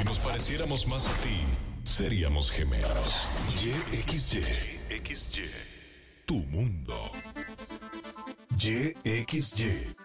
nos pareciéramos más a ti, seríamos gemelos. YXY. Tu mundo. YXY.